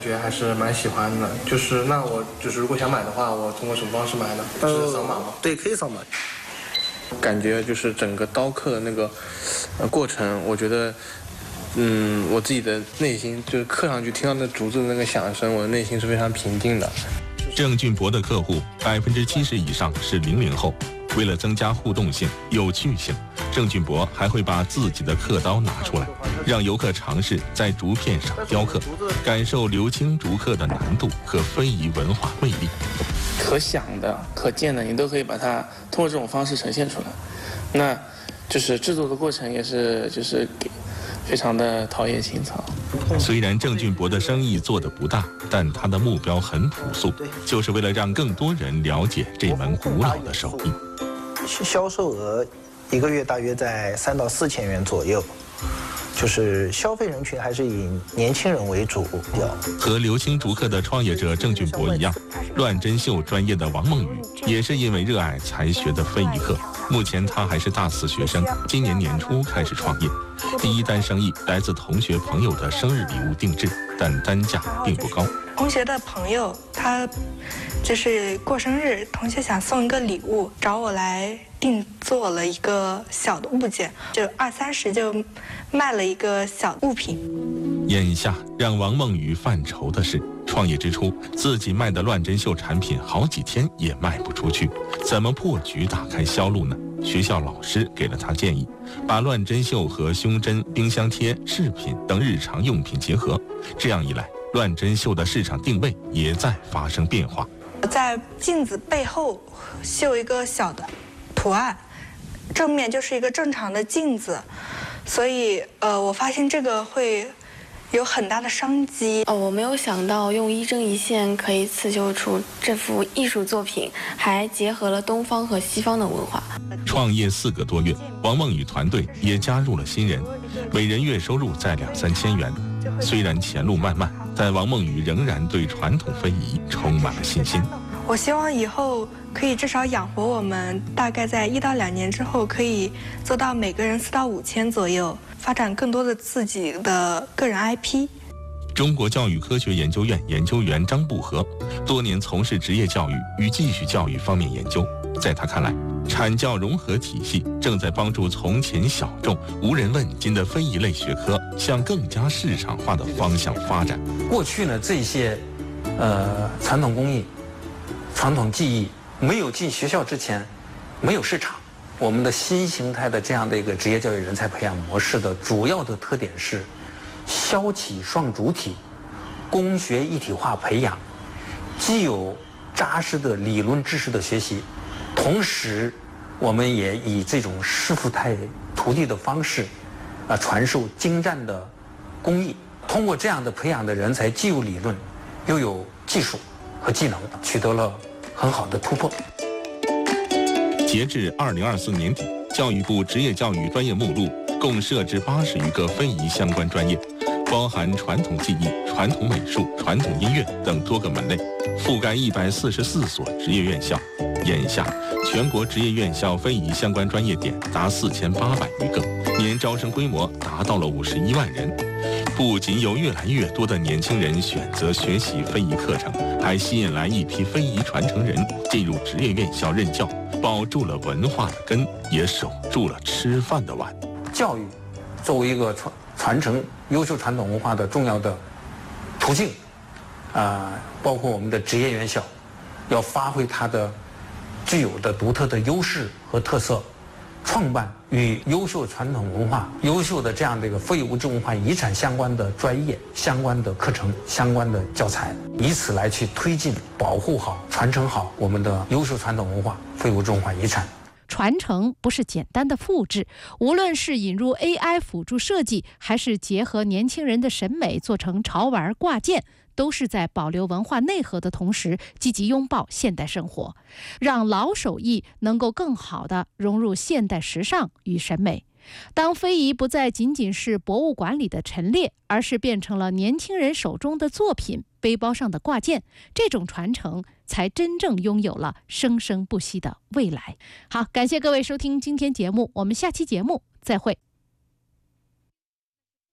觉得还是蛮喜欢的。就是那我就是如果想买的话，我通过什么方式买呢？是扫码吗？ 对，可以扫码。 感觉就是整个刀刻的那个过程，我觉得，我自己的内心就是刻上去，听到那竹子的那个响声，我的内心是非常平静的。 郑俊博的客户70%以上是00后，为了增加互动性、有趣性，郑俊博还会把自己的刻刀拿出来，让游客尝试在竹片上雕刻，感受流青竹刻的难度和非遗文化魅力。 可想的、可见的，你都可以把它通过这种方式呈现出来。那就是制作的过程也是非常的陶冶情操。 虽然郑俊博的生意做得不大，但他的目标很朴素，就是为了让更多人了解这门古老的手艺。 销售额1个月大约在3到4千元左右。就是消费人群还是以年轻人为主。 和流青竹刻的创业者郑俊博一样，乱针绣专业的王梦雨也是因为热爱才学的非遗课。目前他还是大4学生，今年年初开始创业。第一单生意来自同学朋友的生日礼物定制，但单价并不高。 同学的朋友他就是过生日，同学想送一个礼物，找我来定做了一个小的物件，就20-30就卖了一个小物品。 眼下让王梦雨犯愁的是，创业之初自己卖的乱针绣产品好几天也卖不出去，怎么破局打开销路呢？学校老师给了他建议，把乱针绣和胸针、冰箱贴、饰品等日常用品结合，这样一来，乱针绣的市场定位也在发生变化。 我在镜子背后绣一个小的图案，正面就是一个正常的镜子，所以我发现这个会有很大的商机。 我没有想到用一针一线可以刺绣出这幅艺术作品，还结合了东方和西方的文化。 创业4个多月，王梦雨团队也加入了新人，每人月收入在2-3千元。虽然前路漫漫，但王梦雨仍然对传统非遗充满了信心。 我希望以后可以至少养活我们，大概在1到2年之后，可以做到每个人4到5千左右，发展更多的自己的个人 IP。 中国教育科学研究院研究员张步和多年从事职业教育与继续教育方面研究，在他看来，产教融合体系正在帮助从前小众、无人问津的非遗类学科向更加市场化的方向发展。 过去呢，这些传统工艺、传统技艺没有进学校之前，没有市场。我们的新形态的这样的一个职业教育人才培养模式的主要的特点是消起双主体，工学一体化培养，既有扎实的理论知识的学习，同时我们也以这种师傅带徒弟的方式传授精湛的工艺。通过这样的培养的人才，既有理论又有技术和技能，取得了很好的突破。 截至2024年底，教育部职业教育专业目录共设置80余个非遗相关专业，包含传统技艺、传统美术、传统音乐等多个门类，覆盖144所职业院校。眼下，全国职业院校非遗相关专业点达4800余个，年招生规模达到了51万人。不仅有越来越多的年轻人选择学习非遗课程，还吸引来一批非遗传承人进入职业院校任教，保住了文化的根，也守住了吃饭的碗。 教育作为一个传承优秀传统文化的重要的途径，包括我们的职业院校，要发挥它的具有的独特的优势和特色，创办与优秀传统文化、优秀的这样的一个非物质文化遗产相关的专业、相关的课程、相关的教材，以此来去推进、保护好、传承好我们的优秀传统文化、非物质文化遗产。 传承不是简单的复制，无论是引入 AI 辅助设计，还是结合年轻人的审美做成潮玩挂件，都是在保留文化内核的同时，积极拥抱现代生活，让老手艺能够更好地融入现代时尚与审美。当非遗不再仅仅是博物馆里的陈列，而是变成了年轻人手中的作品、背包上的挂件，这种传承才真正拥有了生生不息的未来。好，感谢各位收听今天节目，我们下期节目再会。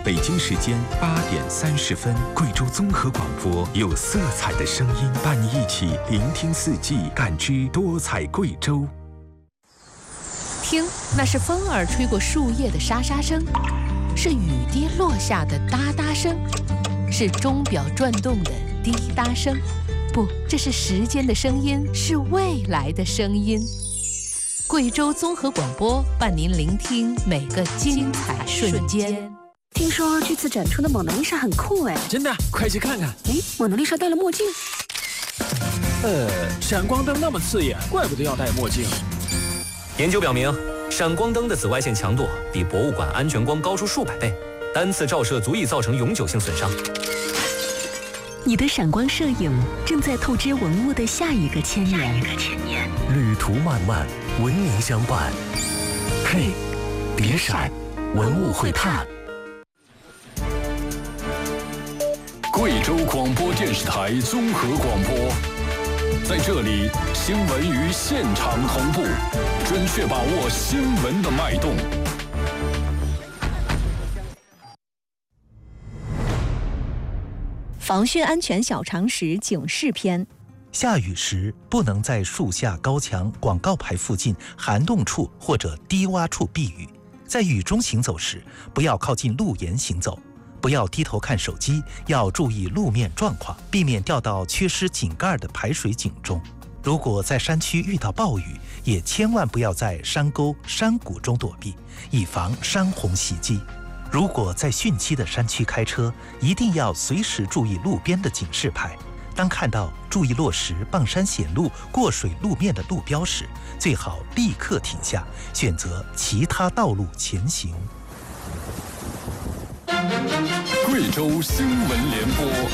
北京时间8点30分，贵州综合广播有色彩的声音，伴你一起聆听四季，感知多彩贵州。 听，那是风儿吹过树叶的沙沙声，是雨滴落下的哒哒声，是钟表转动的滴答声。不，这是时间的声音，是未来的声音。贵州综合广播伴您聆听每个精彩瞬间。 听说这次展出的蒙娜丽莎很酷哎！ 真的，快去看看！ 哎，蒙娜丽莎戴了墨镜。 闪光灯那么刺眼，怪不得要戴墨镜。 研究表明，闪光灯的紫外线强度比博物馆安全光高出数百倍，单次照射足以造成永久性损伤。 你的闪光摄影正在透支文物的下一个千年。 旅途漫漫，文明相伴。嘿，别闪，文物会探。 贵州广播电视台综合广播，在这里，新闻与现场同步，准确把握新闻的脉动。 防汛安全小常识警示篇： 下雨时不能在树下、高墙、广告牌附近、涵洞处或者低洼处避雨。在雨中行走时，不要靠近路沿行走，不要低头看手机，要注意路面状况，避免掉到缺失井盖的排水井中。如果在山区遇到暴雨，也千万不要在山沟、山谷中躲避，以防山洪袭击。如果在汛期的山区开车，一定要随时注意路边的警示牌。当看到注意落石、傍山险路、过水路面的路标时，最好立刻停下，选择其他道路前行。 贵州新闻联播。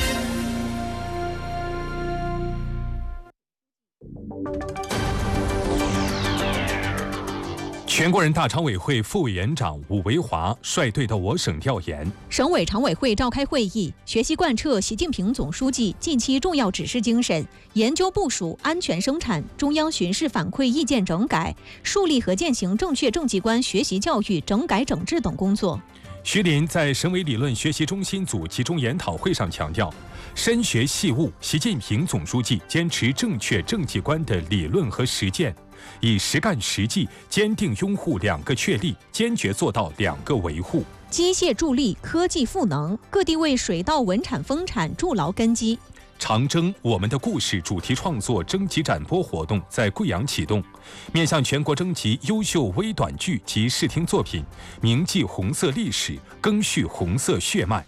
全国人大常委会副委员长武维华率队到我省调研。 省委常委会召开会议，学习贯彻习近平总书记近期重要指示精神，研究部署安全生产中央巡视反馈意见整改，树立和践行正确正机关学习教育整改整治等工作。 徐林在省委理论学习中心组集中研讨会上强调，深学细悟习近平总书记坚持正确正机关的理论和实践，以实干实际坚定拥护2个确立，坚决做到2个维护。 机械助力、科技赋能，各地为水稻稳产丰产筑牢根基。 长征我们的故事主题创作征集展播活动在贵阳启动，面向全国征集优秀微短剧及视听作品，铭记红色历史，赓续红色血脉。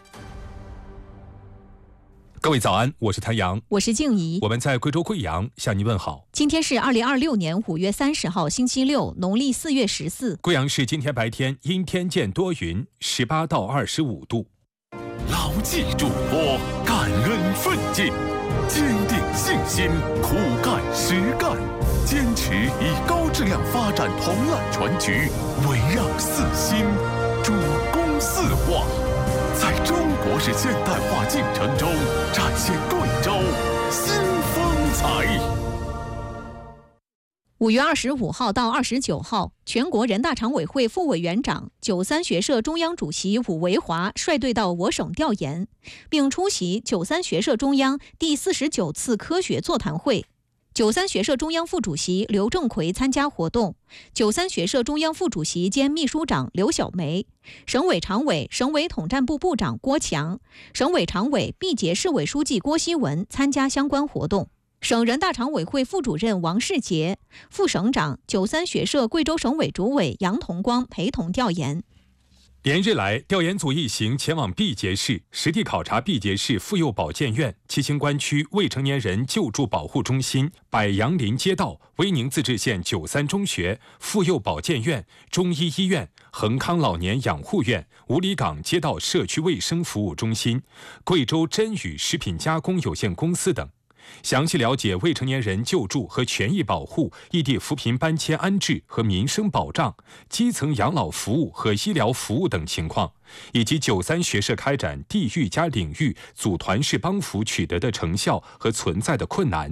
各位早安，我是谭阳， 我是静怡， 我们在贵州贵阳向您问好。 今天是2026年5月30号星期六，农历4月14。 贵阳市今天白天阴天见多云，18到25度。 牢记嘱托，感恩奋进，坚定信心，苦干实干，坚持以高质量发展同揽全局，围绕4新，主攻4化，在中国式现代化进程中展现贵州新风采。 5月25号到29号，全国人大常委会副委员长、93学社中央主席武维华率队到我省调研，并出席93学社中央第49次科学座谈会。93学社中央副主席刘正奎参加活动，93学社中央副主席兼秘书长刘小梅，省委常委、省委统战部部长郭强，省委常委、毕节市委书记郭希文参加相关活动。省人大常委会副主任王世杰、副省长、93学社贵州省委主委杨同光陪同调研。 连日来，调研组一行前往毕节市，实地考察毕节市妇幼保健院、七星关区未成年人救助保护中心、柏杨林街道、威宁自治县93中学、妇幼保健院、中医医院、恒康老年养护院、五里岗街道社区卫生服务中心、贵州真宇食品加工有限公司等。详细了解未成年人救助和权益保护、异地扶贫搬迁安置和民生保障、基层养老服务和医疗服务等情况，以及93学社开展地域加领域组团式帮扶取得的成效和存在的困难。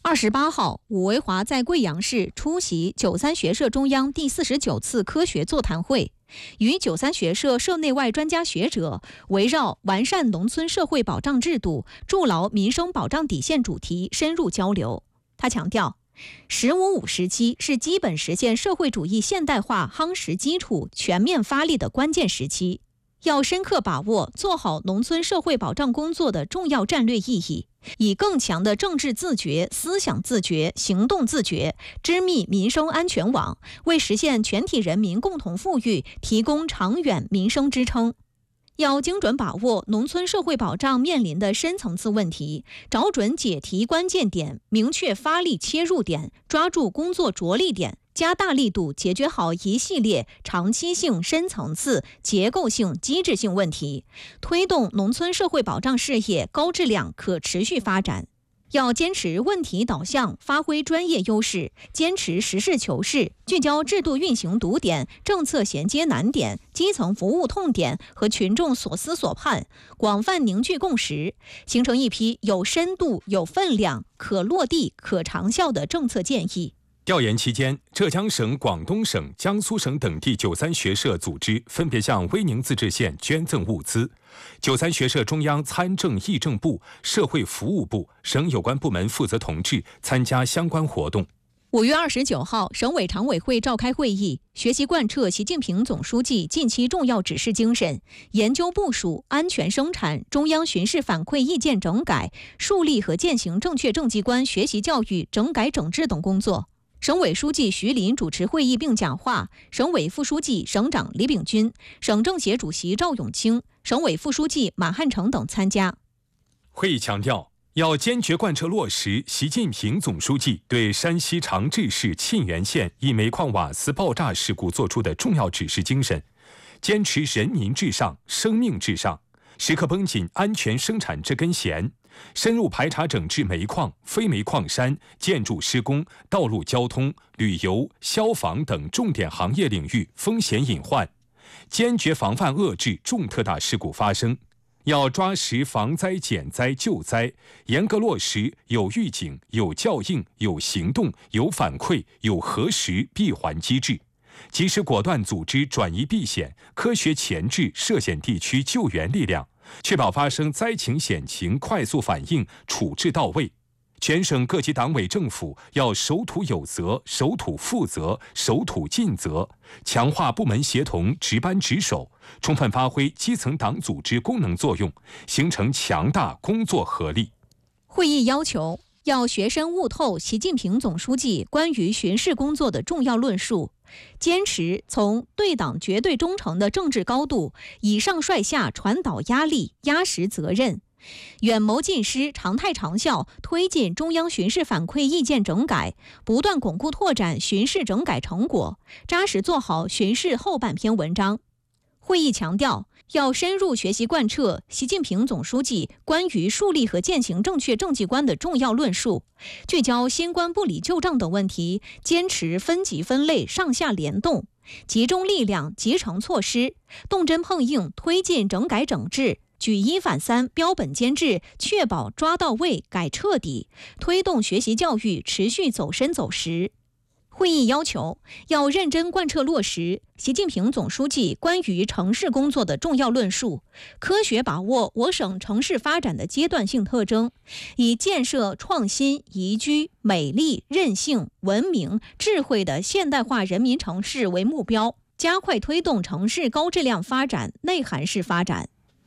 28号，伍维华在贵阳市出席93学社中央第49次科学座谈会，与93学社社内外专家学者围绕完善农村社会保障制度、筑牢民生保障底线主题深入交流。他强调，“15+5”时期是基本实现社会主义现代化夯实基础、全面发力的关键时期，要深刻把握做好农村社会保障工作的重要战略意义，以更强的政治自觉、思想自觉、行动自觉，织密民生安全网，为实现全体人民共同富裕提供长远民生支撑。要精准把握农村社会保障面临的深层次问题，找准解题关键点，明确发力切入点，抓住工作着力点，加大力度解决好一系列长期性、深层次、结构性、机制性问题，推动农村社会保障事业高质量可持续发展。要坚持问题导向，发挥专业优势，坚持实事求是，聚焦制度运行堵点、政策衔接难点、基层服务痛点和群众所思所盼，广泛凝聚共识，形成一批有深度、有分量、可落地、可长效的政策建议。 调研期间，浙江省、广东省、江苏省等地93学社组织分别向威宁自治县捐赠物资。93学社中央参政议政部、社会服务部、省有关部门负责同志参加相关活动。 5月29号，省委常委会召开会议，学习贯彻习近平总书记近期重要指示精神，研究部署安全生产中央巡视反馈意见整改，树立和践行正确正机关学习教育整改整治等工作。省委书记徐林主持会议并讲话，省委副书记、省长李炳军、省政协主席赵永清、省委副书记马汉成等参加。 会议强调，要坚决贯彻落实习近平总书记对山西长治市沁源县一煤矿瓦斯爆炸事故作出的重要指示精神，坚持人民至上、生命至上，时刻绷紧安全生产这根弦，深入排查整治煤矿、非煤矿山、建筑施工、道路交通、旅游、消防等重点行业领域风险隐患，坚决防范遏制重特大事故发生。要抓实防灾减灾救灾，严格落实有预警、有校应、有行动、有反馈、有核实闭环机制，及时果断组织转移避险，科学前置涉险地区救援力量，确保发生灾情险情快速反应、处置到位。全省各级党委政府要守土有责、守土负责、守土尽责，强化部门协同、值班值守，充分发挥基层党组织功能作用，形成强大工作合力。 会议要求要学深悟透习近平总书记关于巡视工作的重要论述，坚持从对党绝对忠诚的政治高度，以上率下传导压力、压实责任，远谋近施、常态长效，推进中央巡视反馈意见整改，不断巩固拓展巡视整改成果，扎实做好巡视后半篇文章。会议强调，要深入学习贯彻习近平总书记关于树立和践行正确政绩观的重要论述，聚焦新冠不理旧账等问题，坚持分级分类、上下联动，集中力量、集成措施，动真碰硬推进整改整治，举一反三、标本兼治，确保抓到位、改彻底，推动学习教育持续走深走实。会议要求要认真贯彻落实习近平总书记关于城市工作的重要论述，科学把握我省城市发展的阶段性特征，以建设创新、宜居、美丽、韧性、文明、智慧的现代化人民城市为目标，加快推动城市高质量发展、内涵式发展。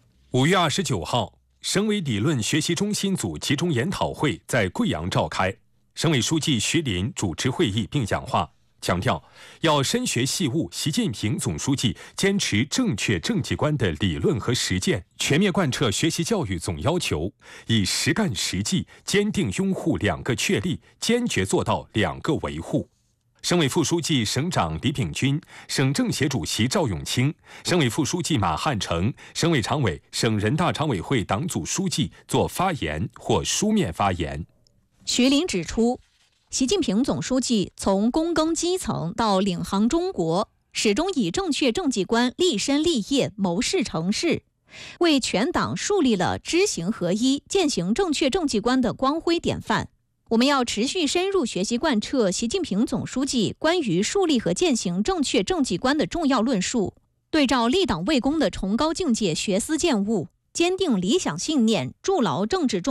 5月29号，省委理论学习中心组集中研讨会在贵阳召开。省委书记徐林主持会议并讲话，强调要深学细悟习近平总书记坚持正确政绩观的理论和实践，全面贯彻学习教育总要求，以实干实际坚定拥护2个确立，坚决做到2个维护。省委副书记、省长李炳军、省政协主席赵永清、省委副书记马汉成、省委常委、省人大常委会党组书记作发言或书面发言。 徐林指出，习近平总书记从躬耕基层到领航中国，始终以正确政绩观立身立业、谋事成事，为全党树立了知行合一、践行正确政绩观的光辉典范。 我们要持续深入学习贯彻习近平总书记关于树立和践行正确政绩观的重要论述，对照立党为公的崇高境界学思践悟，坚定理想信念，筑牢政治中